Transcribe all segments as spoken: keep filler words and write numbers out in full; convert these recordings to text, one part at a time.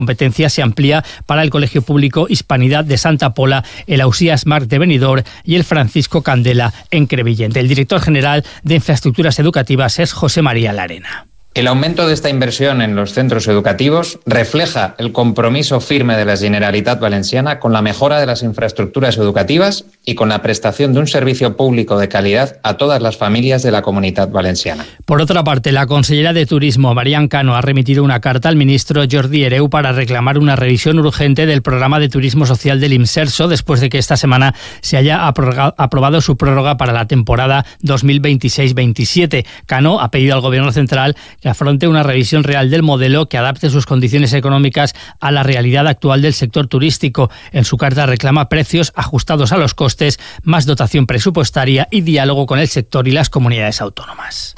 competencia se amplía para el Colegio Público Hispanidad de Santa Pola, el Ausías Marc de Benidorm y el Francisco Candela en Crevillent. El director general de Infraestructuras Educativas es José María Larena. El aumento de esta inversión en los centros educativos refleja el compromiso firme de la Generalitat Valenciana con la mejora de las infraestructuras educativas y con la prestación de un servicio público de calidad a todas las familias de la Comunitat Valenciana. Por otra parte, la consellera de Turismo, Marian Cano, ha remitido una carta al ministro Jordi Hereu para reclamar una revisión urgente del programa de turismo social del IMSERSO después de que esta semana se haya aprobado su prórroga para la temporada dos mil veintiséis veintisiete. Cano ha pedido al Gobierno central que afronte una revisión real del modelo que adapte sus condiciones económicas a la realidad actual del sector turístico. En su carta reclama precios ajustados a los costes, más dotación presupuestaria y diálogo con el sector y las comunidades autónomas.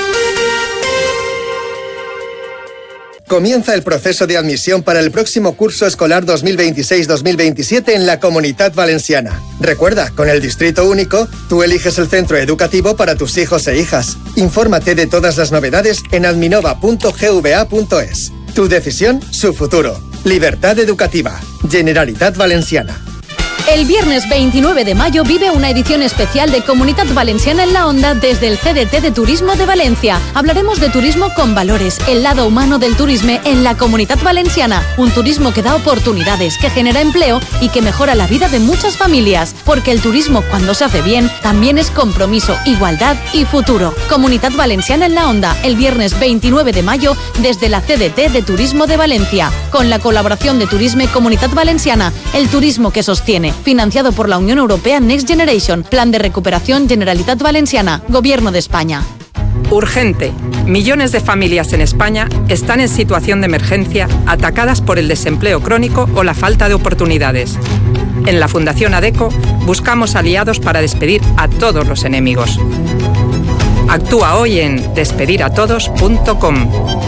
Comienza el proceso de admisión para el próximo curso escolar dos mil veintiséis dos mil veintisiete en la Comunitat Valenciana. Recuerda, con el Distrito Único, tú eliges el centro educativo para tus hijos e hijas. Infórmate de todas las novedades en adminova punto gva punto es. Tu decisión, su futuro. Libertad educativa. Generalitat Valenciana. El viernes veintinueve de mayo vive una edición especial de Comunitat Valenciana en la Onda desde el C D T de Turismo de Valencia. Hablaremos de turismo con valores, el lado humano del turismo en la Comunitat Valenciana. Un turismo que da oportunidades, que genera empleo y que mejora la vida de muchas familias. Porque el turismo, cuando se hace bien, también es compromiso, igualdad y futuro. Comunitat Valenciana en la Onda, el viernes veintinueve de mayo desde la C D T de Turismo de Valencia. Con la colaboración de Turisme Comunitat Valenciana, el turismo que sostiene. Financiado por la Unión Europea Next Generation, Plan de Recuperación Generalitat Valenciana, Gobierno de España. Urgente. Millones de familias en España están en situación de emergencia, atacadas por el desempleo crónico o la falta de oportunidades. En la Fundación ADECO buscamos aliados para despedir a todos los enemigos. Actúa hoy en despedir a todos punto com.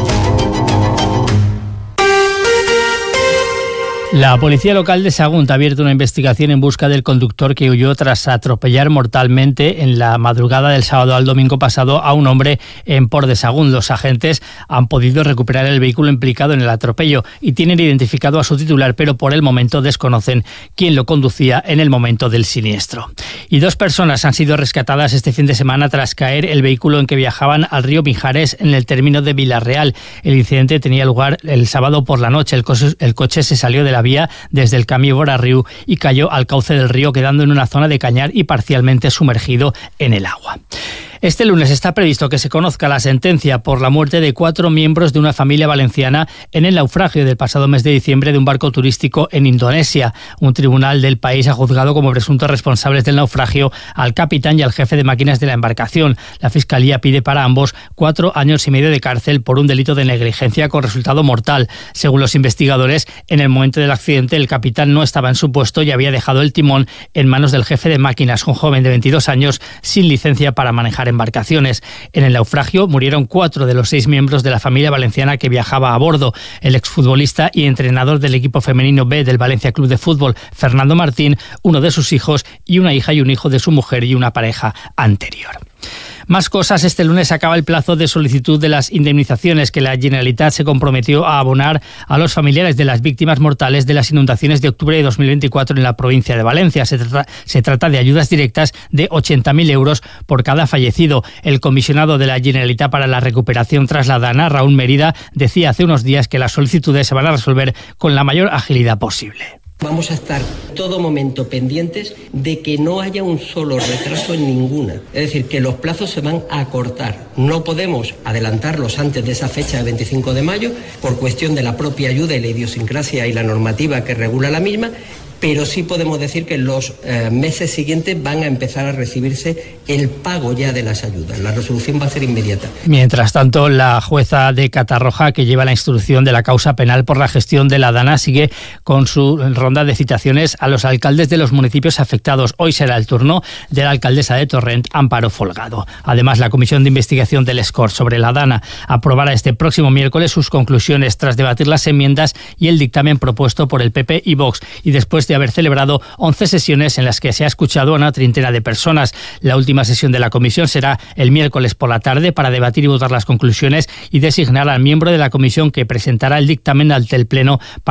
La policía local de Sagunt ha abierto una investigación en busca del conductor que huyó tras atropellar mortalmente en la madrugada del sábado al domingo pasado a un hombre en Port de Sagunt. Los agentes han podido recuperar el vehículo implicado en el atropello y tienen identificado a su titular, pero por el momento desconocen quién lo conducía en el momento del siniestro. Y dos personas han sido rescatadas este fin de semana tras caer el vehículo en que viajaban al río Mijares en el término de Villarreal. El incidente tenía lugar el sábado por la noche. El coche, el coche se salió de la vía desde el Camí Bora-Riu y cayó al cauce del río, quedando en una zona de cañar y parcialmente sumergido en el agua. Este lunes está previsto que se conozca la sentencia por la muerte de cuatro miembros de una familia valenciana en el naufragio del pasado mes de diciembre de un barco turístico en Indonesia. Un tribunal del país ha juzgado como presuntos responsables del naufragio al capitán y al jefe de máquinas de la embarcación. La Fiscalía pide para ambos cuatro años y medio de cárcel por un delito de negligencia con resultado mortal. Según los investigadores, en el momento del accidente el capitán no estaba en su puesto y había dejado el timón en manos del jefe de máquinas, un joven de veintidós años sin licencia para manejar embarcaciones. En el naufragio murieron cuatro de los seis miembros de la familia valenciana que viajaba a bordo. El exfutbolista y entrenador del equipo femenino B del Valencia Club de Fútbol, Fernando Martín, uno de sus hijos y una hija y un hijo de su mujer y una pareja anterior. Más cosas. Este lunes acaba el plazo de solicitud de las indemnizaciones que la Generalitat se comprometió a abonar a los familiares de las víctimas mortales de las inundaciones de octubre de dos mil veinticuatro en la provincia de Valencia. Se trata, se trata de ayudas directas de ochenta mil euros por cada fallecido. El comisionado de la Generalitat para la recuperación tras la Dana, Raúl Mérida, decía hace unos días que las solicitudes se van a resolver con la mayor agilidad posible. Vamos a estar todo momento pendientes de que no haya un solo retraso en ninguna. Es decir, que los plazos se van a acortar. No podemos adelantarlos antes de esa fecha del veinticinco de mayo por cuestión de la propia ayuda y la idiosincrasia y la normativa que regula la misma, pero sí podemos decir que en los eh, meses siguientes van a empezar a recibirse el pago ya de las ayudas. La resolución va a ser inmediata. Mientras tanto, la jueza de Catarroja, que lleva la instrucción de la causa penal por la gestión de la Dana, sigue con su ronda de citaciones a los alcaldes de los municipios afectados. Hoy será el turno de la alcaldesa de Torrent, Amparo Folgado. Además, la Comisión de Investigación del S C O R sobre la Dana aprobará este próximo miércoles sus conclusiones tras debatir las enmiendas y el dictamen propuesto por el P P y Vox, y después de de haber celebrado once sesiones en las que se ha escuchado a una treintena de personas. La última sesión de la comisión será el miércoles por la tarde para debatir y votar las conclusiones y designar al miembro de la comisión que presentará el dictamen ante el Pleno para